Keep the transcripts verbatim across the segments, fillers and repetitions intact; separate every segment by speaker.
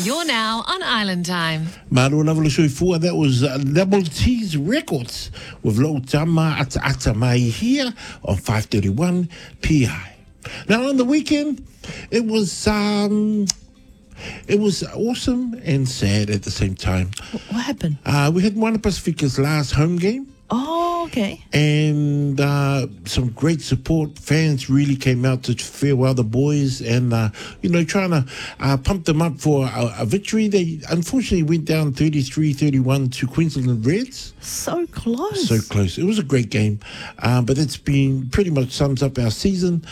Speaker 1: You're now on Island Time.
Speaker 2: Maru Lavalo Soifua, that was uh, Double T's Records with Lo Tama Ata Ata Mai here on five thirty-one P I. Now on the weekend, it was um, it was awesome and sad at the same time.
Speaker 3: What happened?
Speaker 2: Uh, we had Moana Pacifica's last home game.
Speaker 3: Oh, okay.
Speaker 2: And uh, some great support. Fans really came out to farewell the boys and, uh, you know, trying to uh, pump them up for a, a victory. They unfortunately went down thirty-three thirty-one to Queensland Reds.
Speaker 3: So close.
Speaker 2: So close. It was a great game. Uh, but it's been pretty much sums up our season.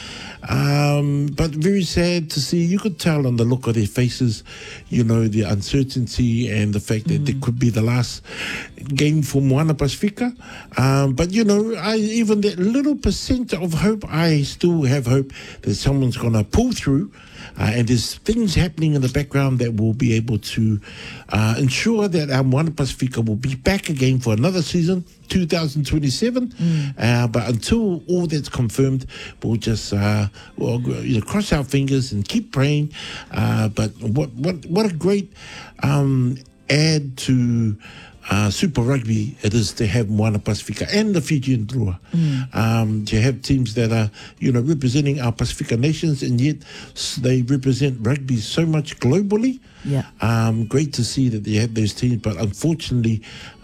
Speaker 2: Um, but very sad to see. You could tell on the look of their faces, you know, the uncertainty and the fact that mm. it could be the last game for Moana Pacifica. Um, but, you know, I, even that little percent of hope, I still have hope that someone's going to pull through. Uh, and there's things happening in the background that will be able to uh, ensure that our Moana Pacifica will be back again for another season, two thousand twenty-seven. Mm. Uh, but until all that's confirmed, we'll just uh, well, you know, cross our fingers and keep praying. Uh, but what what what a great um, add to Uh, Super Rugby it is to have Moana Pacifica and the Fijian Drua. Mm. Um, to have teams that are, you know, representing our Pacifica nations, and yet they represent rugby so much globally.
Speaker 3: Yeah.
Speaker 2: Um, great to see that they have those teams, but unfortunately,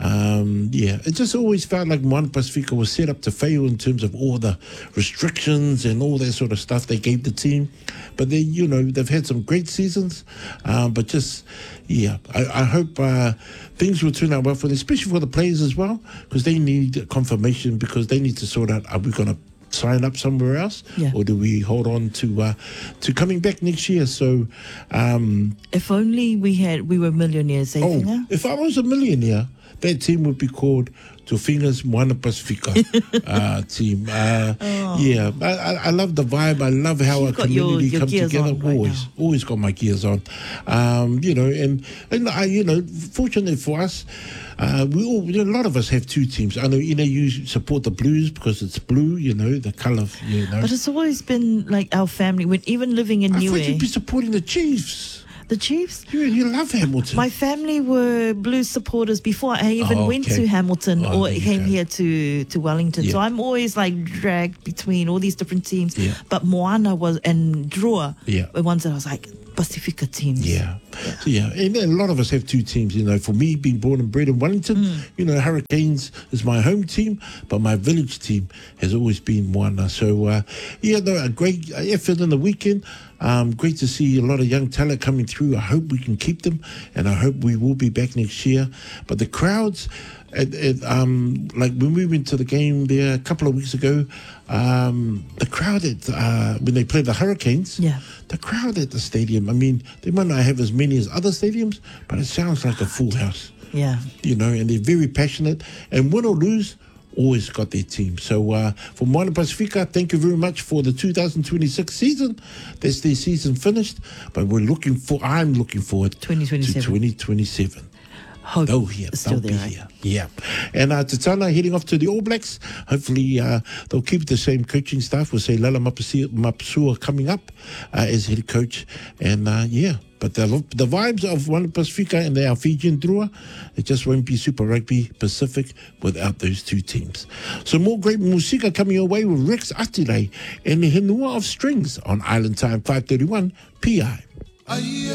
Speaker 2: um, yeah, it just always felt like Moana Pacifica was set up to fail in terms of all the restrictions and all that sort of stuff they gave the team. But they, you know, they've had some great seasons, um, but just, yeah, I, I hope uh, things will turn out well for them, especially for the players as well, because they need confirmation, because they need to sort out, are we going to sign up somewhere else,
Speaker 3: yeah.
Speaker 2: or do we hold on to uh, to coming back next year? So, um,
Speaker 3: if only we had we were millionaires, eh,
Speaker 2: oh,
Speaker 3: Finga?
Speaker 2: if I was a millionaire, that team would be called Tofinga's Moana Pacifica uh, team. Uh,
Speaker 3: oh.
Speaker 2: Yeah, I, I, I love the vibe. I love how
Speaker 3: You've
Speaker 2: a community
Speaker 3: your, your
Speaker 2: comes together.
Speaker 3: Right
Speaker 2: always,
Speaker 3: now.
Speaker 2: always got my gears on. Um, you know, and and I, you know, fortunately for us. Uh, we all, you know, a lot of us have two teams. I know, you know, you support the Blues because it's blue, you know, the colour, you know.
Speaker 3: But it's always been like our family. When even living in
Speaker 2: I
Speaker 3: Niue,
Speaker 2: thought you'd be supporting the Chiefs.
Speaker 3: The Chiefs?
Speaker 2: You, you love Hamilton.
Speaker 3: My family were Blues supporters before I even
Speaker 2: oh,
Speaker 3: went
Speaker 2: okay.
Speaker 3: to Hamilton
Speaker 2: oh,
Speaker 3: or came
Speaker 2: go.
Speaker 3: here to, to Wellington.
Speaker 2: Yeah.
Speaker 3: So I'm always like dragged between all these different teams.
Speaker 2: Yeah.
Speaker 3: But Moana was and Drua
Speaker 2: yeah.
Speaker 3: were ones that I was like, Pacifica teams.
Speaker 2: Yeah. Yeah. So, yeah. And a lot of us have two teams, you know. For me, being born and bred in Wellington, mm. you know, Hurricanes is my home team, but my village team has always been Moana. So, uh, yeah, no, a great effort in the weekend. Um, great to see a lot of young talent coming through. I hope we can keep them, and I hope we will be back next year. But the crowds, it, it, um, like when we went to the game there a couple of weeks ago, um, the crowd at uh, when they played the Hurricanes,
Speaker 3: yeah.
Speaker 2: the crowd at the stadium, I mean, they might not have as many as other stadiums, but it sounds like a full house.
Speaker 3: Yeah.
Speaker 2: You know, and they're very passionate. And win or lose, always got their team. So uh, for Moana Pacifica, thank you very much for the two thousand twenty-six season. That's their season finished. But we're looking for, I'm looking forward
Speaker 3: twenty twenty-seven.
Speaker 2: to twenty twenty-seven.
Speaker 3: Hope
Speaker 2: They'll here.
Speaker 3: still
Speaker 2: They'll
Speaker 3: there,
Speaker 2: be
Speaker 3: right?
Speaker 2: here. Yeah. And uh, Tatana heading off to the All Blacks. Hopefully uh, they'll keep the same coaching staff. We'll say Lala Mapusua coming up uh, as head coach. And uh, yeah, but the, the vibes of Moana Pacifica and our Fijian Drua, it just won't be Super Rugby Pacific without those two teams. So more great musika coming your way with Rex Atile and the Henua of Strings on Island Time five thirty-one P I.